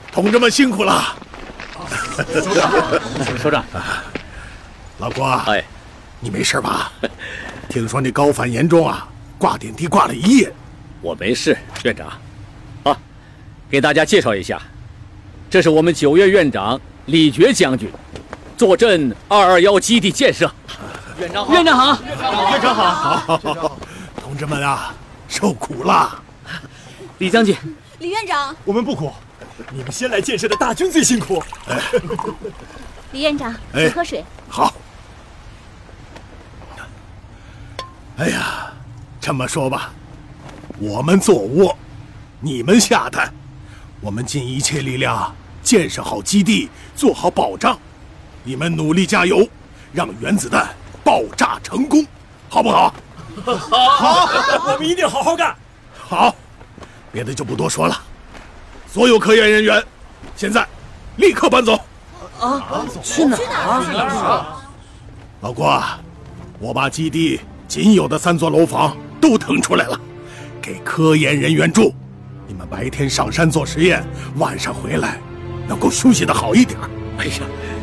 同志们辛苦了。 首长， 老郭， 哎， 你没事吧？听说你高反严重啊，挂点滴挂了1夜。 我没事，院长。啊，给大家介绍一下，这是我们9月院长李觉将军，坐镇221基地建设。院长好，院长好， 院长好，同志们啊，受苦了。 李将军， 李院长， 我们不苦，你们先来建设的大军最辛苦。 李院长，请喝水。 好。哎呀，这么说吧，我们坐窝，你们下蛋，我们尽一切力量建设好基地，做好保障。你们努力加油，让原子弹爆炸成功，好不好？ 好，我们一定好好干。 好，别的就不多说了。所有科研人员，现在立刻搬走。 去哪儿？ 老郭，我把基地仅有的3座楼房都腾出来了，给科研人员住。你们白天上山做实验，晚上回来能够休息得好一点。 哎呀，